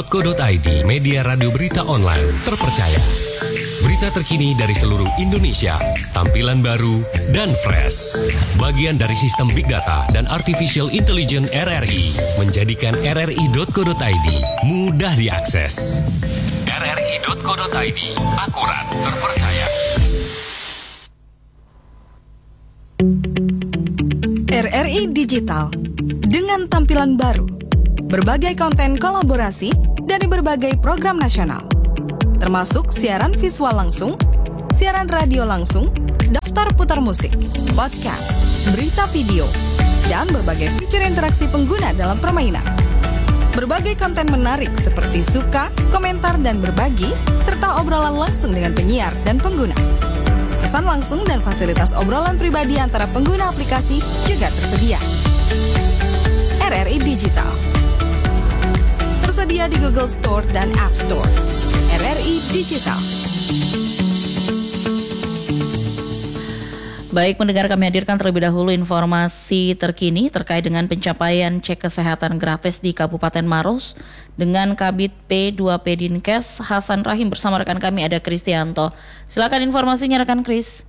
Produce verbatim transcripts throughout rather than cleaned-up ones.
titik co titik i d, media radio berita online terpercaya. Berita terkini dari seluruh Indonesia, tampilan baru dan fresh. Bagian dari sistem Big Data dan Artificial Intelligence R R I, menjadikan r r i titik co titik i d mudah diakses. r r i titik co titik i d, akurat, terpercaya. R R I Digital, dengan tampilan baru, berbagai konten kolaborasi dari berbagai program nasional, termasuk siaran visual langsung, siaran radio langsung, daftar putar musik, podcast, berita video, dan berbagai fitur interaksi pengguna dalam permainan. Berbagai konten menarik seperti suka, komentar, dan berbagi, serta obrolan langsung dengan penyiar dan pengguna. Pesan langsung dan fasilitas obrolan pribadi antara pengguna aplikasi juga tersedia. R R I Digital tersedia di Google Store dan App Store. R R I Digital. Baik, pendengar, kami hadirkan terlebih dahulu informasi terkini terkait dengan pencapaian cek kesehatan gratis di Kabupaten Maros dengan Kabid P dua P Dinkes Hasan Rahim. Bersama rekan kami ada Kristianto. Silakan informasinya rekan Kris.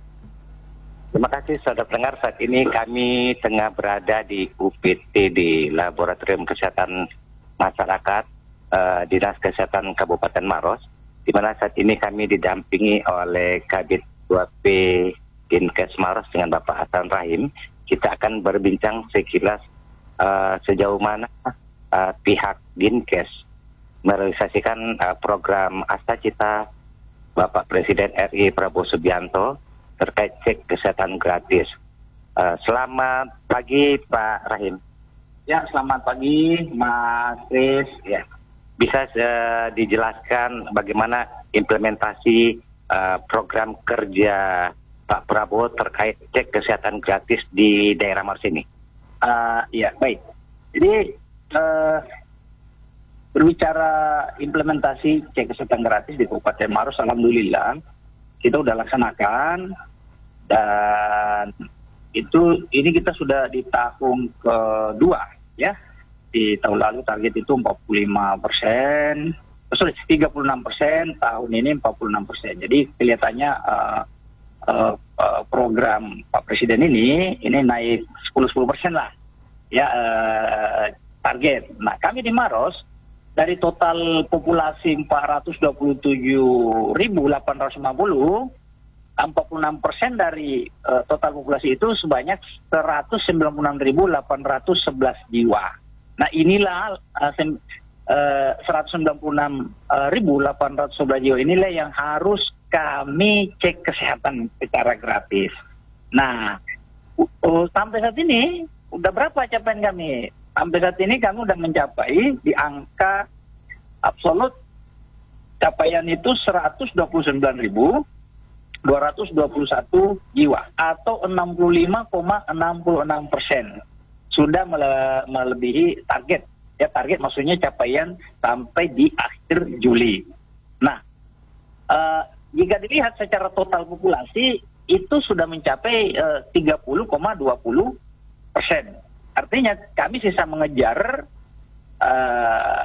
Terima kasih saudara pendengar. Saat ini kami tengah berada di U P T di Laboratorium Kesehatan Masyarakat uh, Dinas Kesehatan Kabupaten Maros, di mana saat ini kami didampingi oleh Kabid dua P Dinkes Maros dengan Bapak Hasan Rahim. Kita akan berbincang sekilas uh, sejauh mana uh, pihak Dinkes merealisasikan uh, program Astacita Bapak Presiden R I Prabowo Subianto terkait cek kesehatan gratis. Uh, selamat pagi Pak Rahim. Ya, selamat pagi Mas Kris. Ya, bisa uh, dijelaskan bagaimana implementasi uh, program kerja Pak Prabowo terkait cek kesehatan gratis di daerah Maros ini? Uh, ya, baik. Jadi uh, berbicara implementasi cek kesehatan gratis di Kabupaten Maros, alhamdulillah kita sudah laksanakan, dan itu ini kita sudah di tahun kedua ya. Di tahun lalu target itu empat puluh lima persen, sorry tiga puluh enam persen, tahun ini empat puluh enam persen. Jadi kelihatannya uh, Uh, uh, program Pak Presiden ini ini naik sepuluh persen lah ya uh, target. Nah, kami di Maros dari total populasi empat ratus dua puluh tujuh ribu delapan ratus lima puluh, empat puluh enam persen dari uh, total populasi itu sebanyak seratus sembilan puluh enam ribu delapan ratus sebelas jiwa. Nah, inilah uh, sem- uh, seratus sembilan puluh enam ribu delapan ratus sebelas jiwa inilah yang harus kami cek kesehatan secara gratis. Nah, uh, sampai saat ini udah berapa capaian kami? Sampai saat ini kami udah mencapai di angka absolut capaian itu seratus dua puluh sembilan ribu dua ratus dua puluh satu jiwa atau enam puluh lima koma enam enam persen sudah mele- melebihi target. Ya, target maksudnya capaian sampai di akhir Juli. Nah, uh, jika dilihat secara total populasi itu sudah mencapai uh, tiga puluh koma dua puluh persen. Artinya kami sisa mengejar uh,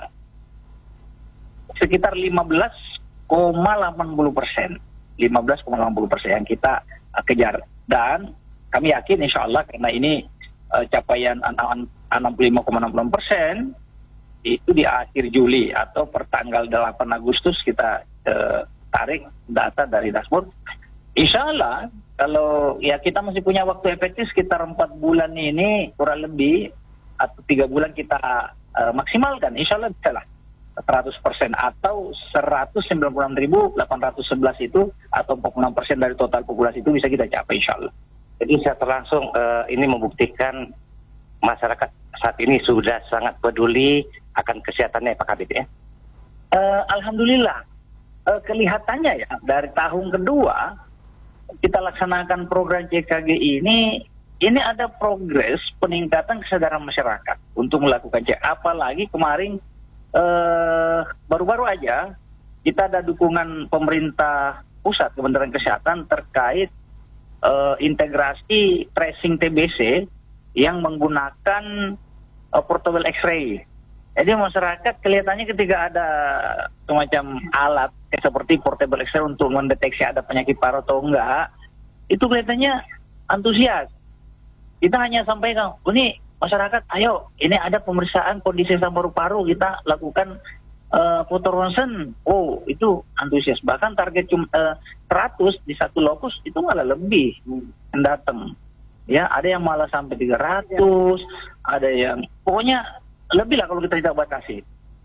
sekitar lima belas koma delapan puluh persen. lima belas koma delapan puluh persen yang kita uh, kejar. Dan kami yakin insya Allah karena ini uh, capaian enam puluh lima koma enam puluh persen itu di akhir Juli atau per tanggal delapan Agustus kita uh, tarik data dari dashboard. Insya Allah kalau ya kita masih punya waktu efektif sekitar empat bulan ini kurang lebih atau tiga bulan kita uh, maksimalkan. Insya Allah bisa lah seratus persen atau seratus sembilan puluh enam ribu delapan ratus sebelas itu atau empat puluh enam persen dari total populasi itu bisa kita capai insya Allah. Jadi secara langsung uh, ini membuktikan masyarakat saat ini sudah sangat peduli akan kesehatannya Pak Kabid ya? Uh, Alhamdulillah. Uh, kelihatannya ya dari tahun kedua kita laksanakan program C K G ini ini ada progres peningkatan kesadaran masyarakat untuk melakukan cek. Apalagi kemarin uh, baru-baru aja kita ada dukungan pemerintah pusat Kementerian Kesehatan terkait uh, integrasi tracing T B C yang menggunakan uh, portable X-ray. Jadi masyarakat kelihatannya ketika ada semacam alat kayak seperti portable X-ray untuk mendeteksi ada penyakit paru atau enggak, itu kelihatannya antusias. Kita hanya sampaikan, oh, ini masyarakat, ayo, ini ada pemeriksaan kondisi paru-paru, kita lakukan uh, foto ronsen. Oh, itu antusias. Bahkan target cuma uh, seratus di satu lokus itu malah lebih yang datang. Ya, ada yang malah sampai tiga ratus, ada yang pokoknya lebih lah kalau kita tidak batasi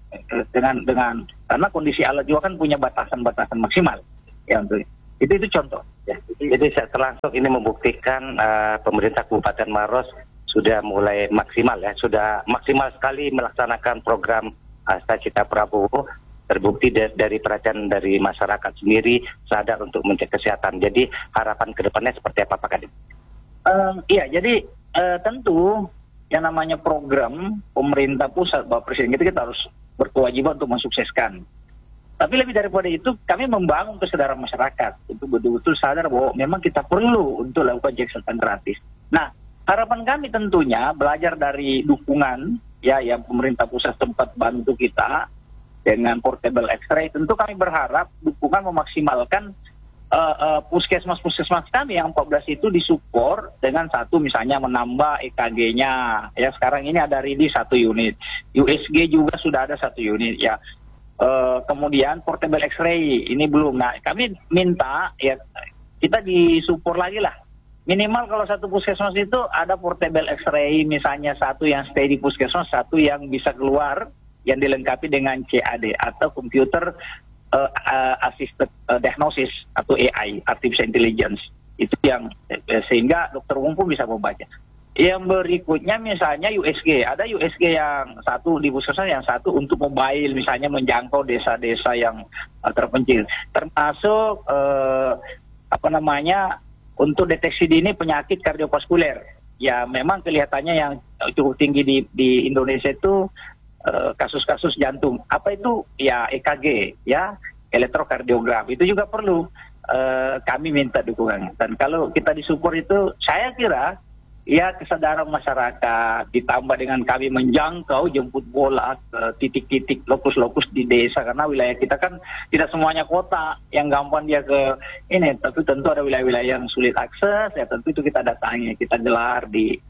dengan dengan karena kondisi alat juga kan punya batasan-batasan maksimal ya untuk itu itu contoh ya. Jadi setelah langsung ini membuktikan uh, pemerintah Kabupaten Maros sudah mulai maksimal ya, sudah maksimal sekali melaksanakan program Hasta Cita Prabowo, terbukti de- dari perhatian dari masyarakat sendiri sadar untuk mencek kesehatan. Jadi harapan kedepannya seperti apa Pak Kadip? Uh, iya, jadi uh, tentu yang namanya program pemerintah pusat, Bapak Presiden kita, kita harus berkewajiban untuk mensukseskan. Tapi lebih daripada itu, kami membangun kesadaran masyarakat untuk betul-betul sadar bahwa memang kita perlu untuk lakukan cek kesehatan gratis. Nah, harapan kami tentunya belajar dari dukungan ya yang pemerintah pusat tempat bantu kita dengan portable X-ray. Tentu kami berharap dukungan memaksimalkan Uh, uh, puskesmas-puskesmas kami yang empat belas itu disupport dengan satu misalnya menambah E K G-nya ya, sekarang ini ada R I D I satu unit, U S G juga sudah ada satu unit ya, uh, kemudian portable X-ray ini belum. Nah, kami minta ya kita disupport lagi lah, minimal kalau satu puskesmas itu ada portable X-ray misalnya satu yang stay di puskesmas, satu yang bisa keluar yang dilengkapi dengan C A D atau komputer Uh, uh, assisted uh, diagnosis atau A I, artificial intelligence, itu yang eh, sehingga dokter umum pun bisa membaca. Yang berikutnya misalnya U S G, ada U S G yang satu di puskesmas, yang satu untuk mobile misalnya menjangkau desa-desa yang uh, terpencil, termasuk uh, apa namanya untuk deteksi dini penyakit kardiovaskuler. Ya memang kelihatannya yang cukup tinggi di di Indonesia itu Uh, kasus-kasus jantung. Apa itu? Ya E K G, ya elektrokardiogram. Itu juga perlu uh, kami minta dukungan. Dan kalau kita disupport itu, saya kira ya kesadaran masyarakat ditambah dengan kami menjangkau jemput bola ke titik-titik lokus-lokus di desa, karena wilayah kita kan tidak semuanya kota yang gampang dia ke ini, tapi tentu ada wilayah-wilayah yang sulit akses ya, tentu itu kita datangi, kita gelar di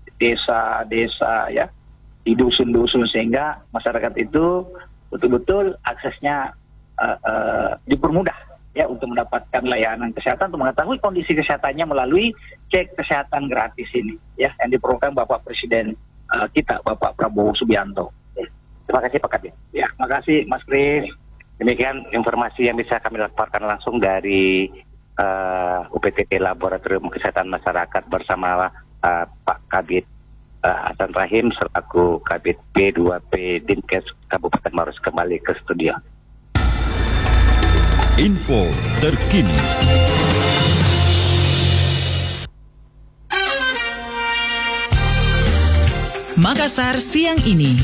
desa-desa ya, di dusun-dusun, sehingga masyarakat itu betul-betul aksesnya uh, uh, dipermudah ya untuk mendapatkan layanan kesehatan, untuk mengetahui kondisi kesehatannya melalui cek kesehatan gratis ini ya yang diprogram Bapak Presiden uh, kita Bapak Prabowo Subianto. Ya. Terima kasih Pak Kadip. Ya, terima kasih Mas Kris. Demikian informasi yang bisa kami laporkan langsung dari uh, U P T D Laboratorium Kesehatan Masyarakat bersama uh, Pak Kabid Uh, Hasan Rahim selaku Kabid P dua P Dinkes Kabupaten Maros kembali ke studio. Info terkini. Makassar siang ini.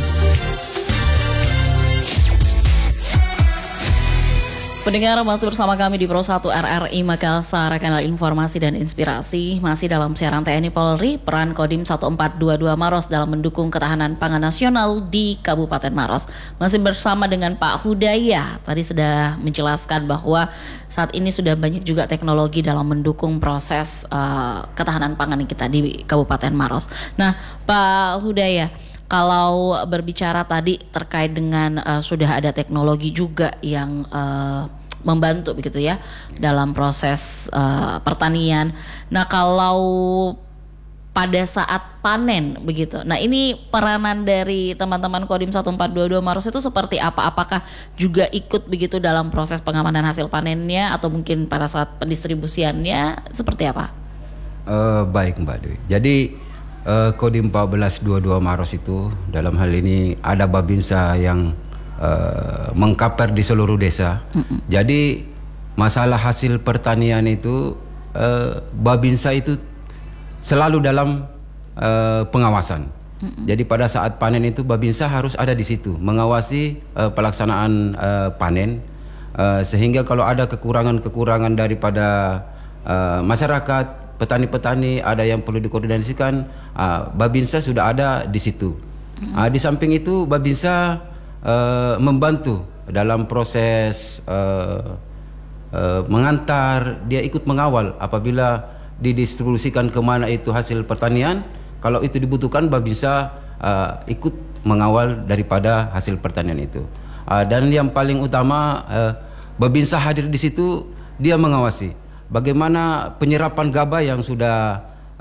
Pendengar masih bersama kami di Pro satu R R I Makassar, kanal informasi dan inspirasi. Masih dalam siaran T N I Polri, peran Kodim seribu empat ratus dua puluh dua Maros dalam mendukung ketahanan pangan nasional di Kabupaten Maros. Masih bersama dengan Pak Hudaya. Tadi sudah menjelaskan bahwa saat ini sudah banyak juga teknologi dalam mendukung proses uh, ketahanan pangan kita di Kabupaten Maros. Nah, Pak Hudaya, kalau berbicara tadi terkait dengan uh, sudah ada teknologi juga yang uh, membantu begitu ya dalam proses uh, pertanian. Nah, kalau pada saat panen begitu. Nah, ini peranan dari teman-teman Kodim seribu empat ratus dua puluh dua Maros itu seperti apa? Apakah juga ikut begitu dalam proses pengamanan hasil panennya atau mungkin pada saat pendistribusiannya seperti apa? Uh, baik Mbak Dewi. Jadi Uh, Kodim seribu empat ratus dua puluh dua Maros itu dalam hal ini ada Babinsa yang uh, mengkaper di seluruh desa. Mm-mm. Jadi masalah hasil pertanian itu uh, Babinsa itu selalu dalam uh, pengawasan. Mm-mm. Jadi pada saat panen itu Babinsa harus ada di situ mengawasi uh, pelaksanaan uh, panen uh, sehingga kalau ada kekurangan-kekurangan daripada uh, masyarakat, petani-petani, ada yang perlu dikoordinasikan, uh, Babinsa sudah ada di situ. Hmm. Uh, di samping itu Babinsa uh, membantu dalam proses uh, uh, mengantar, dia ikut mengawal apabila didistribusikan kemana itu hasil pertanian. Kalau itu dibutuhkan, Babinsa uh, ikut mengawal daripada hasil pertanian itu. Uh, dan yang paling utama, uh, Babinsa hadir di situ, dia mengawasi bagaimana penyerapan gabah yang sudah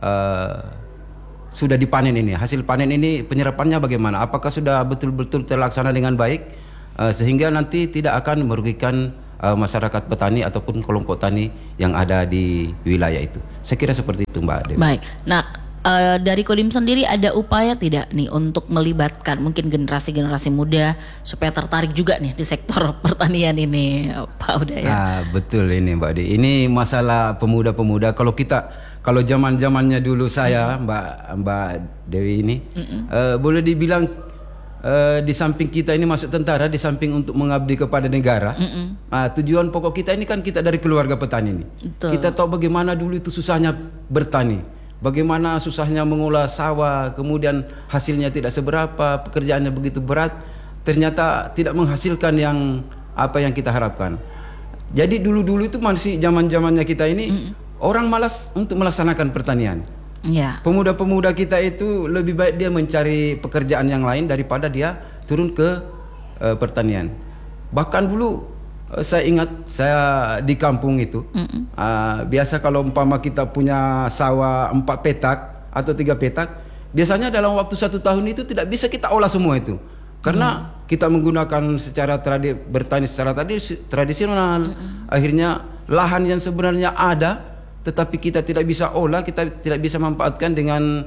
uh, sudah dipanen ini, hasil panen ini penyerapannya bagaimana, apakah sudah betul-betul terlaksana dengan baik, uh, sehingga nanti tidak akan merugikan uh, masyarakat petani ataupun kelompok tani yang ada di wilayah itu. Saya kira seperti itu, Mbak Dewi. Baik. Nah, uh, dari Kodim sendiri ada upaya tidak nih untuk melibatkan mungkin generasi-generasi muda supaya tertarik juga nih di sektor pertanian ini, Pak Udaya? Ah, betul ini, Mbak Dewi. Ini masalah pemuda-pemuda. Kalau kita Kalau zaman-zamannya dulu saya, Mbak Mbak Dewi ini, uh, boleh dibilang uh, di samping kita ini masuk tentara, di samping untuk mengabdi kepada negara, uh, tujuan pokok kita ini kan kita dari keluarga petani ini. Betul. Kita tahu bagaimana dulu itu susahnya bertani, bagaimana susahnya mengolah sawah, kemudian hasilnya tidak seberapa, pekerjaannya begitu berat, ternyata tidak menghasilkan yang apa yang kita harapkan. Jadi dulu-dulu itu masih zaman-zamannya kita ini. Mm-mm. Orang malas untuk melaksanakan pertanian. Ya. Pemuda-pemuda kita itu lebih baik dia mencari pekerjaan yang lain daripada dia turun ke uh, pertanian. Bahkan dulu uh, saya ingat saya di kampung itu, uh, biasa kalau umpama kita punya sawah empat petak atau tiga petak, biasanya dalam waktu satu tahun itu tidak bisa kita olah semua itu, karena mm. kita menggunakan secara tradi bertani secara tradisi tradisional. Mm-mm. Akhirnya lahan yang sebenarnya ada tetapi kita tidak bisa olah, kita tidak bisa manfaatkan dengan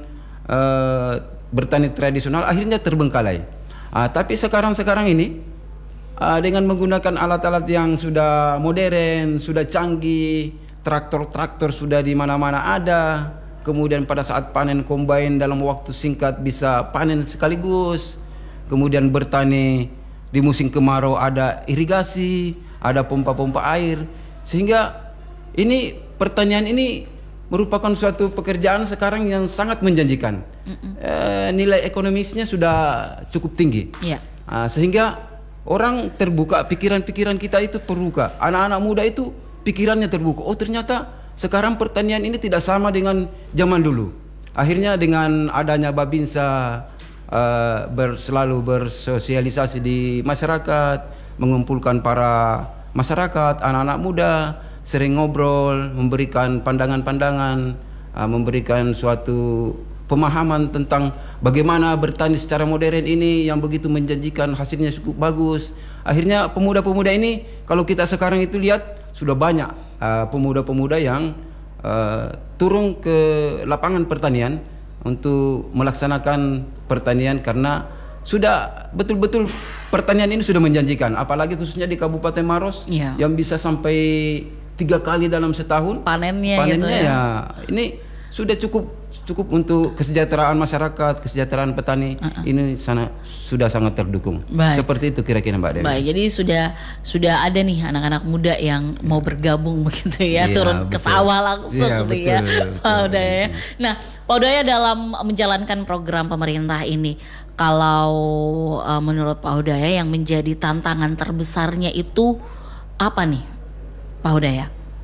uh, bertani tradisional, akhirnya terbengkalai. Uh, tapi sekarang-sekarang ini uh, dengan menggunakan alat-alat yang sudah modern, sudah canggih, traktor-traktor sudah di mana-mana ada. Kemudian pada saat panen combine dalam waktu singkat bisa panen sekaligus. Kemudian bertani di musim kemarau ada irigasi, ada pompa-pompa air, sehingga ini pertanian ini merupakan suatu pekerjaan sekarang yang sangat menjanjikan. E, nilai ekonomisnya sudah cukup tinggi. Yeah. Ah, sehingga orang terbuka, pikiran-pikiran kita itu terbuka. Anak-anak muda itu pikirannya terbuka. Oh, ternyata sekarang pertanian ini tidak sama dengan zaman dulu. Akhirnya dengan adanya Babinsa uh, ber, selalu bersosialisasi di masyarakat, mengumpulkan para masyarakat, anak-anak muda, sering ngobrol, memberikan pandangan-pandangan, uh, memberikan suatu pemahaman tentang bagaimana bertani secara modern ini yang begitu menjanjikan, hasilnya cukup bagus. Akhirnya pemuda-pemuda ini, kalau kita sekarang itu lihat sudah banyak uh, pemuda-pemuda yang uh, turun ke lapangan pertanian untuk melaksanakan pertanian, karena sudah betul-betul pertanian ini sudah menjanjikan, apalagi khususnya di Kabupaten Maros, yeah, yang bisa sampai tiga kali dalam setahun panennya, panennya gitu ya. ya ini sudah cukup cukup untuk kesejahteraan masyarakat, kesejahteraan petani. Uh-uh. Ini sana sudah sangat terdukung. Baik. Seperti itu kira-kira Mbak Dewi. Baik, jadi sudah sudah ada nih anak-anak muda yang yeah. mau bergabung begitu ya, yeah, turun betul. ke sawah langsung yeah, gitu ya. Pak Udaya. Nah, Pak Udaya dalam menjalankan program pemerintah ini, kalau uh, menurut Pak Udaya yang menjadi tantangan terbesarnya itu apa nih, Pak Udaya?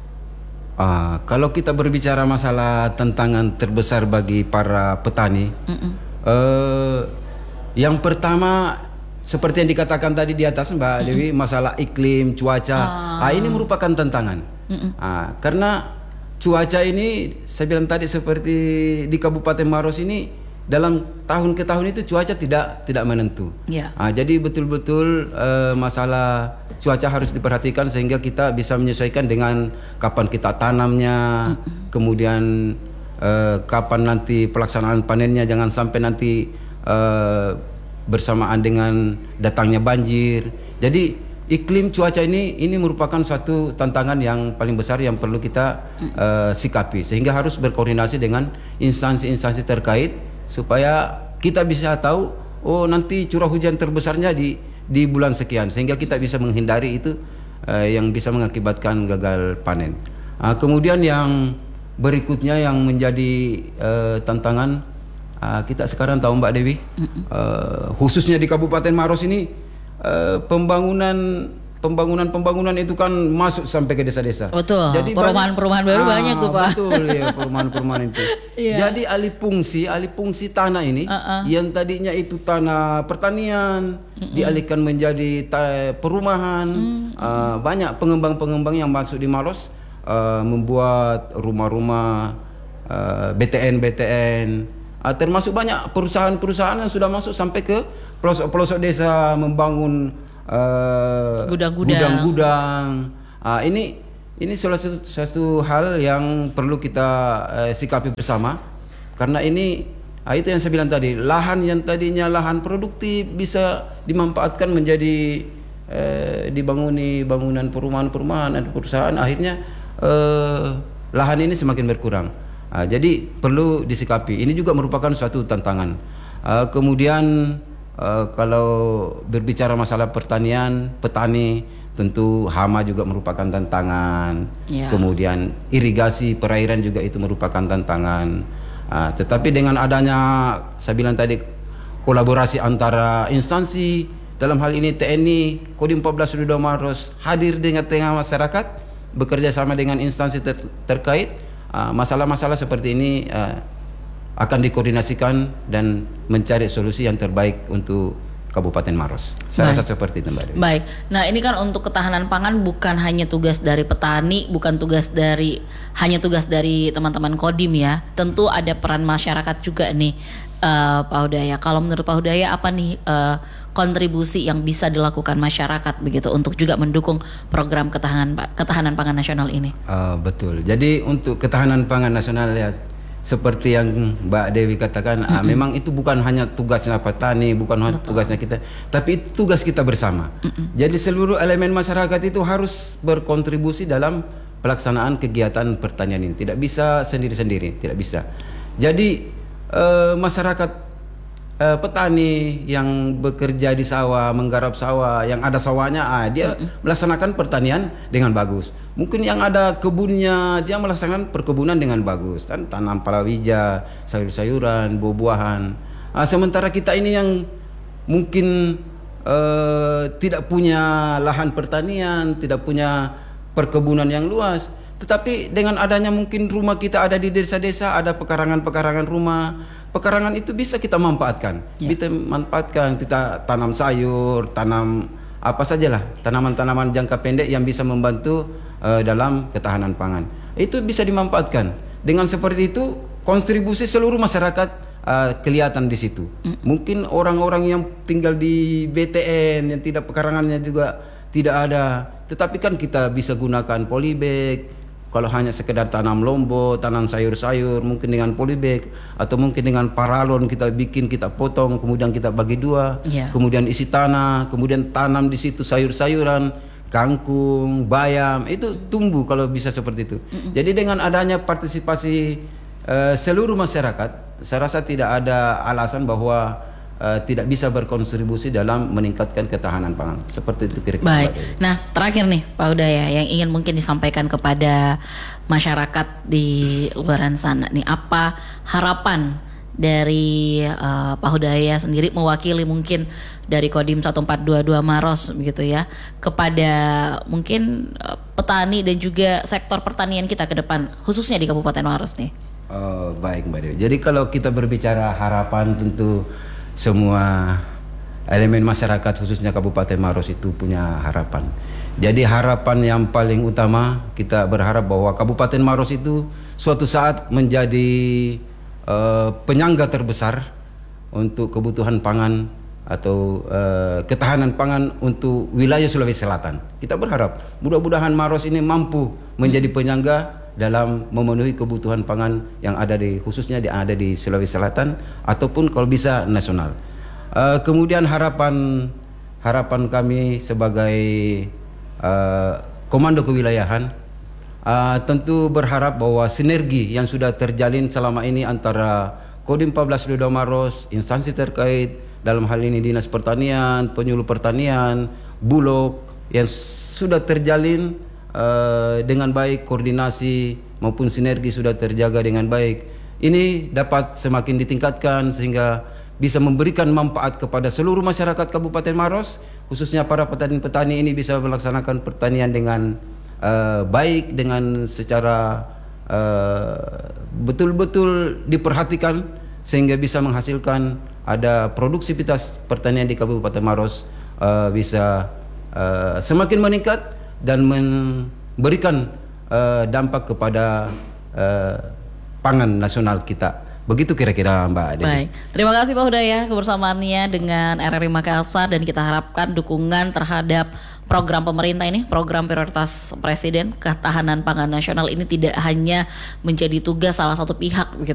Uh, kalau kita berbicara masalah tantangan terbesar bagi para petani, uh, yang pertama seperti yang dikatakan tadi di atas Mbak Mm-mm. Dewi, masalah iklim, cuaca, ah. uh, ini merupakan tantangan. Uh, karena cuaca ini, saya bilang tadi seperti di Kabupaten Maros ini, dalam tahun ke tahun itu cuaca tidak tidak menentu. Yeah. Uh, jadi betul-betul uh, masalah cuaca harus diperhatikan sehingga kita bisa menyesuaikan dengan kapan kita tanamnya, mm-hmm. kemudian uh, kapan nanti pelaksanaan panennya, jangan sampai nanti uh, bersamaan dengan datangnya banjir. Jadi iklim cuaca ini ini merupakan suatu tantangan yang paling besar yang perlu kita uh, sikapi, sehingga harus berkoordinasi dengan instansi-instansi terkait supaya kita bisa tahu, oh nanti curah hujan terbesarnya di di bulan sekian, sehingga kita bisa menghindari itu uh, yang bisa mengakibatkan gagal panen. Uh, kemudian yang berikutnya yang menjadi uh, tantangan, uh, kita sekarang tahu Mbak Dewi, uh, khususnya di Kabupaten Maros ini uh, pembangunan pembangunan-pembangunan itu kan masuk sampai ke desa-desa. Betul. Jadi perumahan-perumahan baru ah, banyak tuh Pak. Betul ya, perumahan-perumahan itu. Yeah. Jadi alih fungsi, alih fungsi tanah ini uh-uh. yang tadinya itu tanah pertanian uh-uh. dialihkan menjadi ta- perumahan. Uh-uh. Uh, banyak pengembang-pengembang yang masuk di Maros uh, membuat rumah-rumah uh, B T N B T N. Uh, termasuk banyak perusahaan-perusahaan yang sudah masuk sampai ke pelosok-pelosok desa membangun Uh, gudang-gudang. gudang-gudang. Uh, ini ini salah satu, satu hal yang perlu kita uh, sikapi bersama, karena ini uh, itu yang saya bilang tadi, lahan yang tadinya lahan produktif bisa dimanfaatkan menjadi uh, dibanguni bangunan perumahan-perumahan dan perusahaan, akhirnya uh, lahan ini semakin berkurang. Uh, jadi perlu disikapi. Ini juga merupakan suatu tantangan. Uh, kemudian Uh, kalau berbicara masalah pertanian, petani tentu hama juga merupakan tantangan. Yeah. Kemudian irigasi perairan juga itu merupakan tantangan. Uh, tetapi dengan adanya, saya bilang tadi, kolaborasi antara instansi, dalam hal ini T N I, Kodim empat belas dua puluh dua Maros hadir di tengah masyarakat, bekerja sama dengan instansi ter- terkait, uh, masalah-masalah seperti ini uh, akan dikoordinasikan dan mencari solusi yang terbaik untuk Kabupaten Maros. Saya Baik. rasa seperti itu, Mbak Dewi. Baik. Nah, ini kan untuk ketahanan pangan bukan hanya tugas dari petani, bukan tugas dari hanya tugas dari teman-teman Kodim ya. Tentu ada peran masyarakat juga nih, uh, Pak Hudaya. Kalau menurut Pak Hudaya apa nih uh, kontribusi yang bisa dilakukan masyarakat begitu untuk juga mendukung program ketahanan ketahanan pangan nasional ini? Uh, betul. Jadi untuk ketahanan pangan nasional ya, seperti yang Mbak Dewi katakan, mm-hmm. ah, memang itu bukan hanya tugasnya petani, bukan hanya tugasnya kita, tapi itu tugas kita bersama. Mm-hmm. Jadi seluruh elemen masyarakat itu harus berkontribusi dalam pelaksanaan kegiatan pertanian ini. Tidak bisa sendiri-sendiri, tidak bisa. Jadi eh, masyarakat eh, petani yang bekerja di sawah, menggarap sawah, yang ada sawahnya, ah, dia mm-hmm. melaksanakan pertanian dengan bagus. Mungkin yang ada kebunnya, dia melaksanakan perkebunan dengan bagus, kan, tanam palawija, sayur-sayuran, buah-buahan. Nah, sementara kita ini yang mungkin uh, tidak punya lahan pertanian, tidak punya perkebunan yang luas, tetapi dengan adanya mungkin rumah kita ada di desa-desa, ada pekarangan-pekarangan rumah, pekarangan itu bisa kita manfaatkan, ya. Kita manfaatkan, kita tanam sayur, tanam apa sajalah, tanaman-tanaman jangka pendek yang bisa membantu dalam ketahanan pangan. Itu bisa dimanfaatkan. Dengan seperti itu, kontribusi seluruh masyarakat uh, kelihatan di situ. Mm. Mungkin orang-orang yang tinggal di B T N yang tidak pekarangannya juga tidak ada, tetapi kan kita bisa gunakan polybag. Kalau hanya sekedar tanam lombok, tanam sayur-sayur, mungkin dengan polybag, atau mungkin dengan paralon kita bikin, kita potong, kemudian kita bagi dua, yeah. kemudian isi tanah, kemudian tanam di situ sayur-sayuran, kangkung, bayam, itu tumbuh kalau bisa seperti itu. Mm-mm. Jadi dengan adanya partisipasi uh, seluruh masyarakat, saya rasa tidak ada alasan bahwa uh, tidak bisa berkontribusi dalam meningkatkan ketahanan pangan. Seperti itu kira-kira. Baik. Nah, terakhir nih Pak Hudaya, yang ingin mungkin disampaikan kepada masyarakat di luaran sana nih, apa harapan dari uh, Pak Hudaya sendiri mewakili mungkin dari Kodim seribu empat ratus dua puluh dua Maros begitu ya, kepada mungkin uh, petani dan juga sektor pertanian kita ke depan khususnya di Kabupaten Maros nih. Oh, baik Mbak Dewi. Jadi kalau kita berbicara harapan, tentu semua elemen masyarakat khususnya Kabupaten Maros itu punya harapan. Jadi harapan yang paling utama, kita berharap bahwa Kabupaten Maros itu suatu saat menjadi Uh, penyangga terbesar untuk kebutuhan pangan atau uh, ketahanan pangan untuk wilayah Sulawesi Selatan. Kita berharap mudah-mudahan Maros ini mampu menjadi penyangga dalam memenuhi kebutuhan pangan yang ada di, khususnya yang ada di Sulawesi Selatan ataupun kalau bisa nasional. Uh, kemudian harapan harapan kami sebagai uh, komando kewilayahan, Uh, tentu berharap bahwa sinergi yang sudah terjalin selama ini antara Kodim empat belas dua puluh dua Maros, instansi terkait, dalam hal ini Dinas Pertanian, Penyuluh Pertanian, Bulog, yang sudah terjalin uh, dengan baik, koordinasi maupun sinergi sudah terjaga dengan baik. Ini dapat semakin ditingkatkan sehingga bisa memberikan manfaat kepada seluruh masyarakat Kabupaten Maros, khususnya para petani-petani ini bisa melaksanakan pertanian dengan uh, baik, dengan secara uh, betul-betul diperhatikan sehingga bisa menghasilkan ada produktivitas pertanian di Kabupaten Maros uh, bisa uh, semakin meningkat dan memberikan uh, dampak kepada uh, pangan nasional kita. Begitu kira-kira Mbak Dewi. Baik, terima kasih Pak Hudaya kebersamaannya dengan R R I Makassar, dan kita harapkan dukungan terhadap program pemerintah ini, program prioritas Presiden ketahanan pangan nasional ini tidak hanya menjadi tugas salah satu pihak